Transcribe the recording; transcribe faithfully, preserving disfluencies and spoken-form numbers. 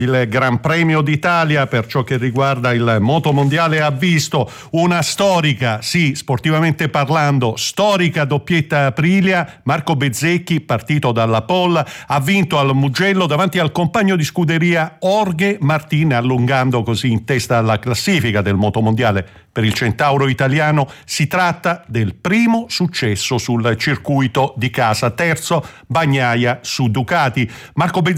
Il Gran Premio d'Italia, per ciò che riguarda il motomondiale, ha visto una storica, sì, sportivamente parlando, storica doppietta Aprilia. Marco Bezzecchi, partito dalla pole, ha vinto al Mugello davanti al compagno di scuderia Jorge Martin, allungando così in testa alla classifica del motomondiale. Per il centauro italiano si tratta del primo successo sul circuito di casa, terzo Bagnaia su Ducati. Marco Bezzecchi